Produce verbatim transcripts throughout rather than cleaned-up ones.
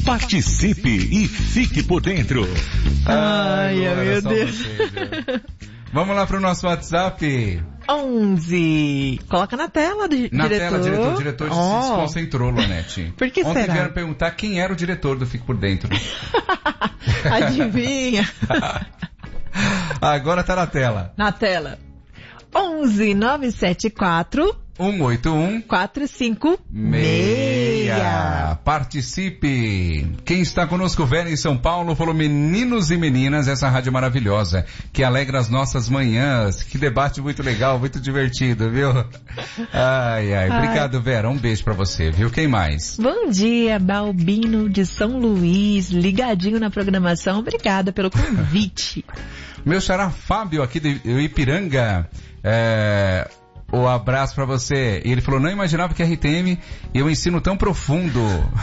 Participe e fique por dentro. Ai, ai meu Deus. Você, vamos lá pro nosso WhatsApp. onze. Coloca na tela, di- na diretor. Na tela, diretor. O diretor oh. se desconcentrou, Lonete. Por que Ontem será? vieram perguntar quem era o diretor do Fique por Dentro. Adivinha. Agora tá na tela. Na tela. onze nove sete quatro um oito um quatro cinco seis. Participe. Quem está conosco, Vera, em São Paulo, falou: meninos e meninas, essa rádio maravilhosa, que alegra as nossas manhãs. Que debate muito legal, muito divertido, viu? Ai, ai. Obrigado, Vera. Um beijo pra você, viu? Quem mais? Bom dia, Balbino de São Luís, ligadinho na programação. Obrigada pelo convite. Meu xará Fábio, aqui de Ipiranga, é... Um abraço pra você. E ele falou: não imaginava que a R T M e um ensino tão profundo.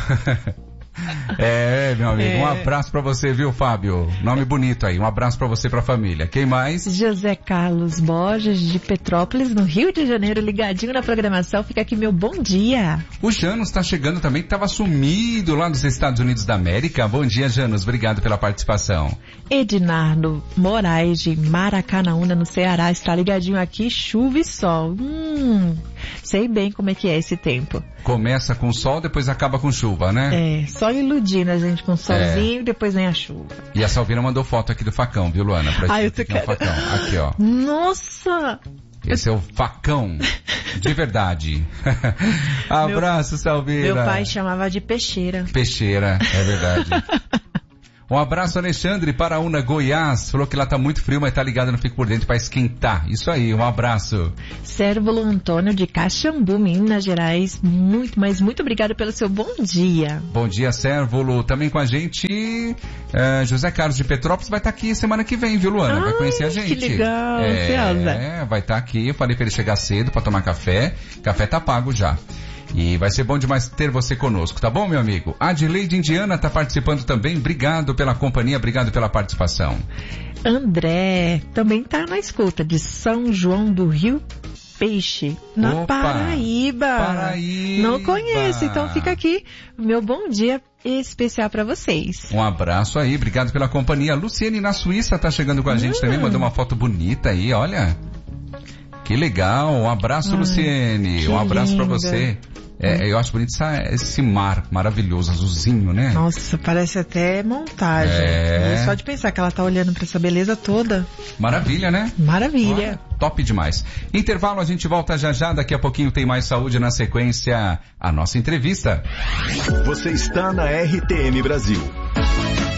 É, meu amigo, é. Um abraço pra você, viu, Fábio? Nome bonito aí, um abraço pra você e pra família. Quem mais? José Carlos Borges, de Petrópolis, no Rio de Janeiro, ligadinho na programação. Fica aqui meu bom dia. O Janus tá chegando também, que tava sumido lá dos Estados Unidos da América. Bom dia, Janus, obrigado pela participação. Edinardo Moraes, de Maracanaúna, no Ceará, está ligadinho aqui, chuva e sol. Hum, sei bem como é que é esse tempo. Começa com sol, depois acaba com chuva, né? É, só iludindo a gente com solzinho, é. Depois vem a chuva. E a Salvina mandou foto aqui do facão, viu, Luana? Pra Ai, gente, eu tô querendo. É um facão. Aqui, ó. Nossa! Esse é o facão de verdade. Abraço, meu, Salvina. Meu pai chamava de peixeira. Peixeira, é verdade. Um abraço, Alexandre, Paraúna, Goiás. Falou que lá tá muito frio, mas tá ligado no Fico por Dentro pra esquentar. Isso aí, um abraço. Sérvulo Antônio de Caxambu, Minas Gerais. Muito, mas muito obrigado pelo seu bom dia. Bom dia, Sérvulo. Também com a gente, uh, José Carlos de Petrópolis vai estar tá aqui semana que vem, viu, Luana? Ai, vai conhecer a gente. Que legal, é, é, vai estar tá aqui. Eu falei pra ele chegar cedo pra tomar café. Café tá pago já. E vai ser bom demais ter você conosco, tá bom, meu amigo? Adileide Indiana tá participando também. Obrigado pela companhia, obrigado pela participação. André também tá na escuta, de São João do Rio Peixe, na Opa, Paraíba. Paraíba. Não conheço, então fica aqui meu bom dia especial pra vocês. Um abraço aí, obrigado pela companhia. Luciene na Suíça tá chegando com a gente hum. também, mandou uma foto bonita aí, olha. Que legal, um abraço, Ai, Luciene, um abraço linda. Pra você. É, eu acho bonito essa, esse mar maravilhoso, azulzinho, né? Nossa, parece até montagem. É. Só de pensar que ela tá olhando pra essa beleza toda. Maravilha, né? Maravilha. Ah, top demais. Intervalo, a gente volta já já, daqui a pouquinho tem mais saúde, na sequência, a nossa entrevista. Você está na R T M Brasil.